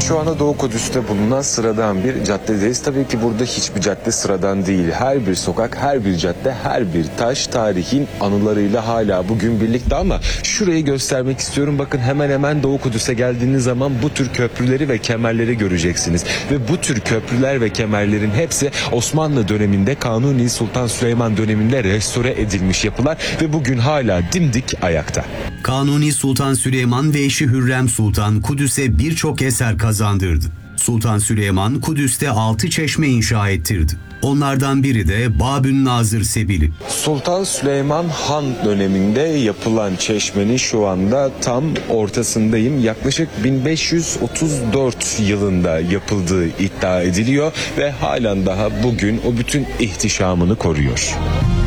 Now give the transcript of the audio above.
Şu anda Doğu Kudüs'te bulunan sıradan bir caddedeyiz. Tabii ki burada hiçbir cadde sıradan değil. Her bir sokak, her bir cadde, her bir taş tarihin anılarıyla hala bugün birlikte ama şurayı göstermek istiyorum. Bakın hemen hemen Doğu Kudüs'e geldiğiniz zaman bu tür köprüleri ve kemerleri göreceksiniz. Ve bu tür köprüler ve kemerlerin hepsi Osmanlı döneminde Kanuni Sultan Süleyman döneminde restore edilmiş yapılar ve bugün hala dimdik ayakta. Kanuni Sultan Süleyman ve eşi Hürrem Sultan Kudüs'e birçok eser kazandırdı. Sultan Süleyman Kudüs'te 6 çeşme inşa ettirdi. Onlardan biri de Babün Nazır Sebili. Sultan Süleyman Han döneminde yapılan çeşmenin şu anda tam ortasındayım. Yaklaşık 1534 yılında yapıldığı iddia ediliyor ve halen daha bugün o bütün ihtişamını koruyor.